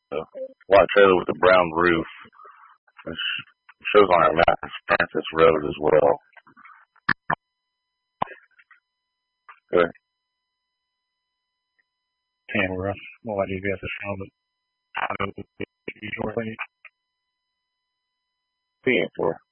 a white trailer with a brown roof. It shows on our map as Francis Road as well. Good. Camera. What do you guys show? Seeing for.